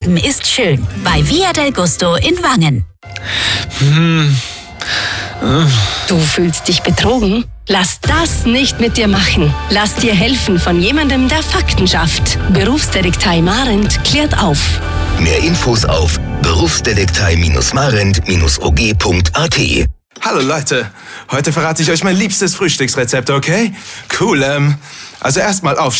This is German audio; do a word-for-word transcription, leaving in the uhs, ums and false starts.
Leben ist schön. Bei Via del Gusto in Wangen. Hm. Du fühlst dich betrogen? Lass das nicht mit dir machen. Lass dir helfen von jemandem, der Fakten schafft. Berufsdetektei Marent klärt auf. Mehr Infos auf berufsdetektei Marent O G punkt A T. Hallo Leute, heute verrate ich euch mein liebstes Frühstücksrezept, okay? Cool, ähm, also erstmal auf